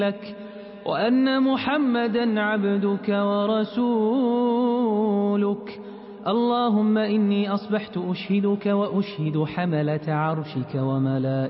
لك وأن محمدا عبدك ورسولك. اللهم إني أصبحت أشهدك وأشهد حملة عرشك وملائكتك